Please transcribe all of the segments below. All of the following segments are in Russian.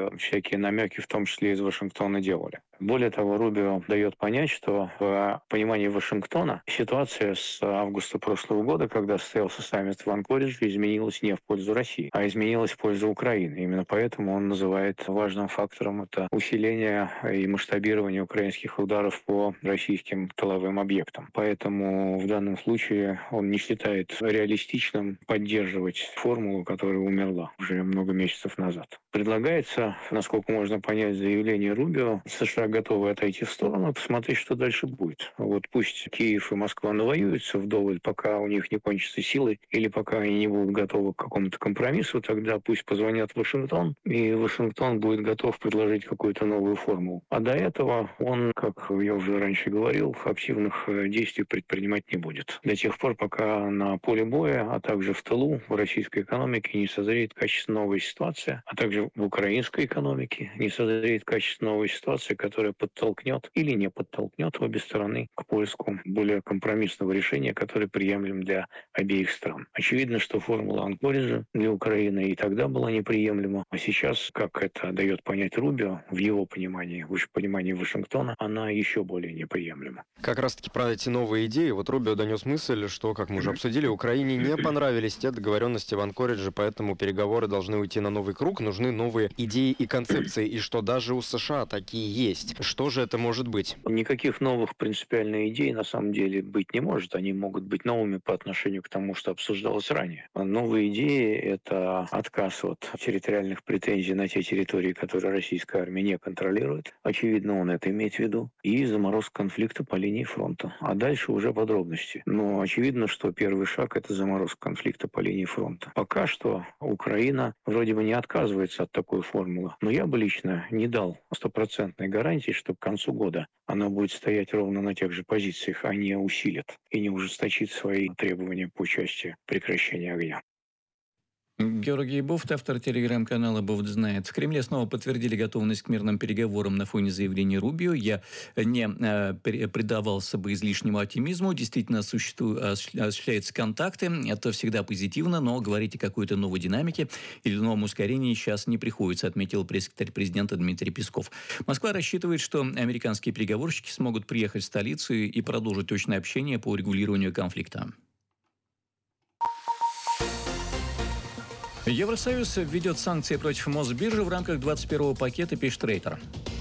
всякие намеки, в том числе из Вашингтона, делали. Более того, Рубио дает понять, что в понимании Вашингтона ситуация с августа прошлого года, когда состоялся саммит в Анкоридже, изменилась не в пользу России, а изменилась в пользу Украины. Именно поэтому он называет важным фактором это усиление и масштабирование украинских ударов по российским тыловым объектам. Поэтому в данном случае он не считает реалистичным поддерживать формулу, которая умерла уже много месяцев назад. Предлагается, насколько можно понять заявление Рубио, США готовы отойти в сторону, посмотреть, что дальше будет. Вот пусть Киев и Москва навоюются вдоволь, пока у них не кончатся силы, или пока они не будут готовы к какому-то компромиссу, тогда пусть позвонят в Вашингтон, и Вашингтон будет готов предложить какую-то новую формулу. А до этого он, как я уже раньше говорил, активных действий предпринимать не будет. До тех пор, пока на поле боя, а также в тылу, в российской экономике не созреет качественно новая ситуация, а также в украинской экономике не созреет качественно новая ситуация, которая подтолкнет или не подтолкнет обе стороны к поиску более компромиссного решения, которое приемлем для обеих стран. Очевидно, что формула Анкориджа для Украины и тогда была неприемлема, а сейчас, как это дает понять Рубио, в его понимании, в понимании Вашингтона, она еще более неприемлема. Как раз-таки про эти новые идеи. Вот Рубио донес мысль, что, как мы уже обсудили, Украине не понравились те договоренности в Анкоридже, поэтому переговоры должны уйти на новый круг, нужны новые идеи и концепции, и что даже у США такие есть. Что же это может быть? Никаких новых принципиальных идей на самом деле быть не может. Они могут быть новыми по отношению к тому, что обсуждалось ранее. Новые идеи — это отказ от территориальных претензий на те территории, которые российская армия не контролирует. Очевидно, он это имеет в виду. И заморозка конфликта по линии фронта. А дальше уже подробности. Но очевидно, что первый шаг — это заморозка конфликта по линии фронта. Пока что Украина вроде бы не отказывается от такой формулы. Но я бы лично не дал стопроцентной гарантии, что к концу года она будет стоять ровно на тех же позициях, а не усилит и не ужесточит свои требования по части прекращения огня. Георгий Бофт, автор телеграм-канала «Бофт знает». В Кремле снова подтвердили готовность к мирным переговорам на фоне заявления Рубио. Я не предавался бы излишнему оптимизму. Действительно, осуществляются контакты. Это всегда позитивно, но говорить о какой-то новой динамике или новом ускорении сейчас не приходится, отметил пресс-секретарь президента Дмитрий Песков. Москва рассчитывает, что американские переговорщики смогут приехать в столицу и продолжить точное общение по урегулированию конфликта. Евросоюз введет санкции против Мосбиржи в рамках 21-го пакета, пишет Рейтер.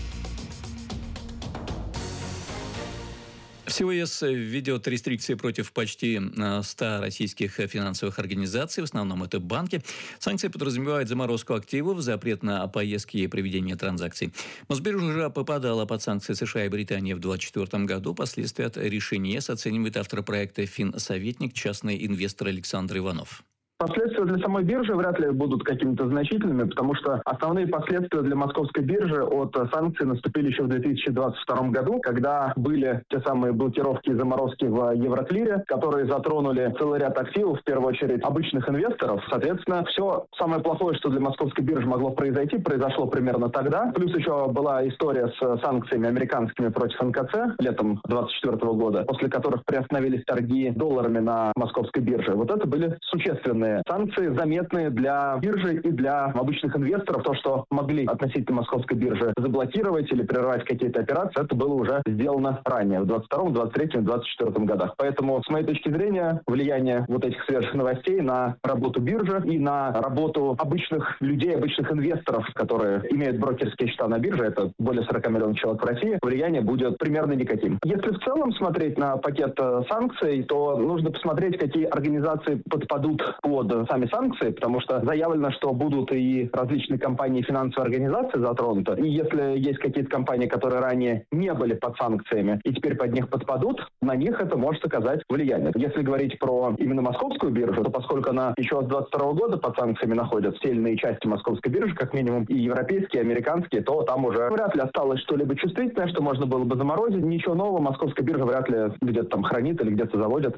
Всего ЕС введет рестрикции против почти 100 российских финансовых организаций, в основном это банки. Санкции подразумевают заморозку активов, запрет на поездки и проведение транзакций. Мосбиржа уже попадала под санкции США и Британии в 2024 году. Последствия от решения ЕС оценивает автор проекта «Финсоветник», частный инвестор Александр Иванов. Последствия для самой биржи вряд ли будут какими-то значительными, потому что основные последствия для московской биржи от санкций наступили еще в 2022 году, когда были те самые блокировки и заморозки в Евроклире, которые затронули целый ряд активов, в первую очередь обычных инвесторов. Соответственно, все самое плохое, что для московской биржи могло произойти, произошло примерно тогда. Плюс еще была история с санкциями американскими против НКЦ летом 2024 года, после которых приостановились торги долларами на московской бирже. Вот это были существенные санкции, заметные для биржи и для обычных инвесторов. То, что могли относительно московской биржи заблокировать или прервать какие-то операции, это было уже сделано ранее, в 2022, 2023, 2024 годах. Поэтому, с моей точки зрения, влияние вот этих свежих новостей на работу биржи и на работу обычных людей, обычных инвесторов, которые имеют брокерские счета на бирже, это более 40 миллионов человек в России, влияние будет примерно никаким. Если в целом смотреть на пакет санкций, то нужно посмотреть, какие организации подпадут под сами санкции, потому что заявлено, что будут и различные компании и финансовые организации затронуты. И если есть какие-то компании, которые ранее не были под санкциями и теперь под них подпадут, на них это может оказать влияние. Если говорить про именно московскую биржу, то поскольку она еще с 2022 года под санкциями находится, сильные части московской биржи, как минимум и европейские, и американские, то там уже вряд ли осталось что-либо чувствительное, что можно было бы заморозить. Ничего нового московская биржа вряд ли где-то там хранит или где-то заводит.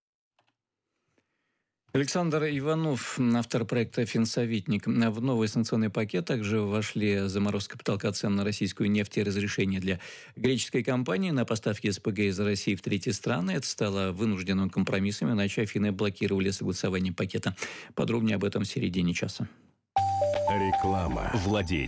Александр Иванов, автор проекта «Финсоветник». В новый санкционный пакет также вошли заморозка потолка цен на российскую нефть и разрешение для греческой компании на поставки СПГ из России в третьи страны. Это стало вынужденным компромиссом, иначе Афины блокировали согласование пакета. Подробнее об этом в середине часа. Реклама. Владей